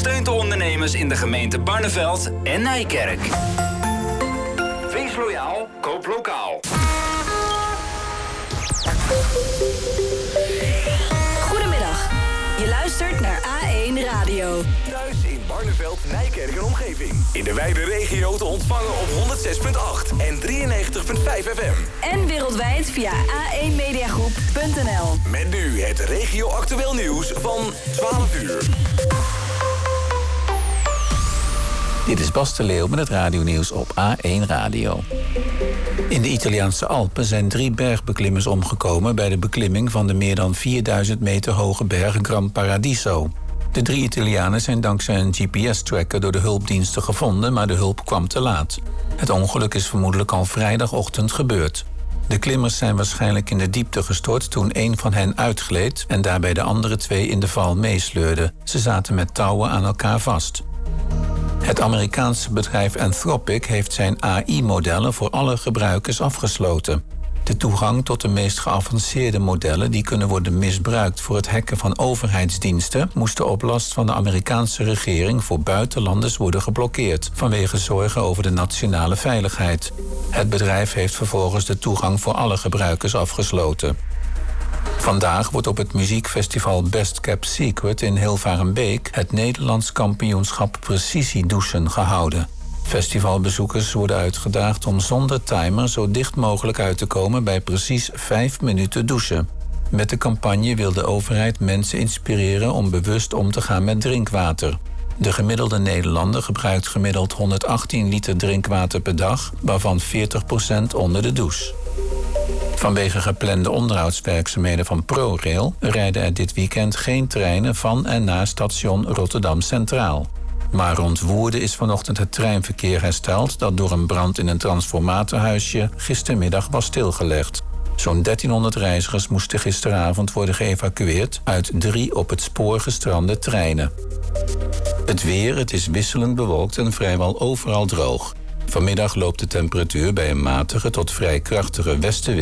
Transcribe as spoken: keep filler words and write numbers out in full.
steunt de ondernemers in de gemeente Barneveld en Nijkerk. Wees loyaal, koop lokaal. Goedemiddag. Je luistert naar A één Radio. Thuis in Barneveld, Nijkerk en omgeving. In de wijde regio te ontvangen op honderd zes komma acht en drieënnegentig komma vijf F M. En wereldwijd via a één mediagroep punt n l. Met nu het regio-actueel nieuws van twaalf uur. Dit is Bas de Leeuw met het radionieuws op A één Radio. In de Italiaanse Alpen zijn drie bergbeklimmers omgekomen bij de beklimming van de meer dan vierduizend meter hoge berg Gran Paradiso. De drie Italianen zijn dankzij een G P S-tracker door de hulpdiensten gevonden, maar de hulp kwam te laat. Het ongeluk is vermoedelijk al vrijdagochtend gebeurd. De klimmers zijn waarschijnlijk in de diepte gestort toen één van hen uitgleed en daarbij de andere twee in de val meesleurde. Ze zaten met touwen aan elkaar vast. Het Amerikaanse bedrijf Anthropic heeft zijn A I-modellen voor alle gebruikers afgesloten. De toegang tot de meest geavanceerde modellen die kunnen worden misbruikt voor het hacken van overheidsdiensten moesten op last van de Amerikaanse regering voor buitenlanders worden geblokkeerd vanwege zorgen over de nationale veiligheid. Het bedrijf heeft vervolgens de toegang voor alle gebruikers afgesloten. Vandaag wordt op het muziekfestival Best Kept Secret in Hilvarenbeek het Nederlands kampioenschap precisiedouchen gehouden. Festivalbezoekers worden uitgedaagd om zonder timer zo dicht mogelijk uit te komen bij precies vijf minuten douchen. Met de campagne wil de overheid mensen inspireren om bewust om te gaan met drinkwater. De gemiddelde Nederlander gebruikt gemiddeld honderdachttien liter drinkwater per dag, waarvan veertig procent onder de douche. Vanwege geplande onderhoudswerkzaamheden van ProRail rijden er dit weekend geen treinen van en naar station Rotterdam Centraal. Maar rond Woerden is vanochtend het treinverkeer hersteld dat door een brand in een transformatorhuisje gistermiddag was stilgelegd. Zo'n dertienhonderd reizigers moesten gisteravond worden geëvacueerd uit drie op het spoor gestrande treinen. Het weer, het is wisselend bewolkt en vrijwel overal droog. Vanmiddag loopt de temperatuur bij een matige tot vrij krachtige westenwind